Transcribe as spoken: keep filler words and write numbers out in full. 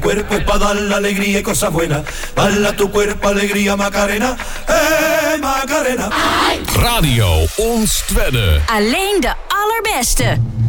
cuerpo es para dar la alegría y cosas buenas. Baila tu cuerpo, alegría, Macarena. Hey, Macarena. Radio Ons Twedde. Alleen de allerbeste.